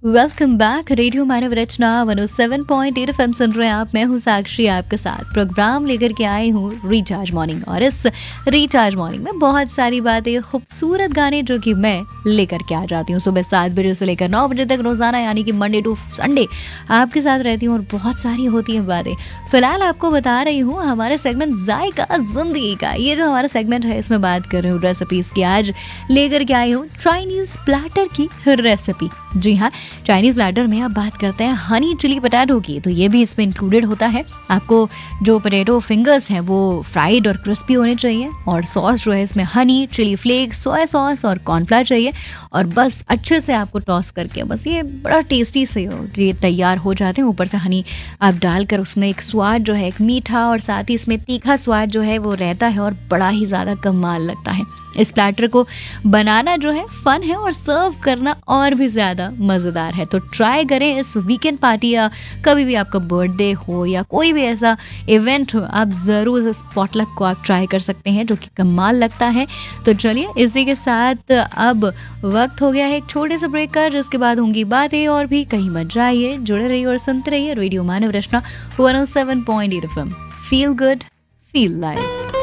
Welcome back. Radio मानव रचना 107.8 FM सुन रहे हैं आप। मैं हूँ साक्षी, आपके साथ प्रोग्राम लेकर के आई हूँ रिचार्ज मॉर्निंग। और इस रिचार्ज मॉर्निंग में बहुत सारी बातें, खूबसूरत गाने जो कि मैं लेकर के आ जाती हूँ सुबह 7 बजे से लेकर 9 बजे तक रोजाना, यानी कि मंडे टू संडे आपके साथ रहती हूँ और बहुत सारी होती हैं बातें। फिलहाल आपको बता रही हूँ हमारे सेगमेंट जायका जिंदगी का, ये जो हमारा सेगमेंट है इसमें बात कर रही हूँ रेसिपीज की। आज लेकर के आई हूँ चाइनीज प्लेटर की रेसिपी। जी हाँ, चाइनीज़ प्लेटर में अब बात करते हैं हनी चिली पटैटो की, तो ये भी इसमें इंक्लूडेड होता है। आपको जो पटेटो फिंगर्स हैं वो फ्राइड और क्रिस्पी होने चाहिए, और सॉस जो है इसमें Honey, chilli flakes, soya sauce और कॉर्नफ्लावर चाहिए। और बस अच्छे से आपको टॉस करके बस ये बड़ा टेस्टी से ये तैयार हो जाते हैं। ऊपर से हनी आप डालकर उसमें एक स्वाद जो है, एक मीठा और साथ ही इसमें तीखा स्वाद जो है वो रहता है और बड़ा ही ज़्यादा कमाल लगता है। इस प्लेटर को बनाना जो है फन है और सर्व करना और भी ज़्यादा मज़ेदार है। तो ट्राई करें इस वीकेंड पार्टी, या कभी भी आपका बर्थडे हो या कोई भी ऐसा इवेंट हो, आप ज़रूर इस पॉटलक को आप ट्राई कर सकते हैं जो कि कमाल लगता है। तो चलिए इसी के साथ अब वक्त हो गया है एक छोटे से ब्रेक का, जिसके बाद होंगी बातें और भी। कहीं मत जाइए, जुड़े रहिए और सुनते रहिए रेडियो मानव रचना 107.8 FM। Feel good, feel live.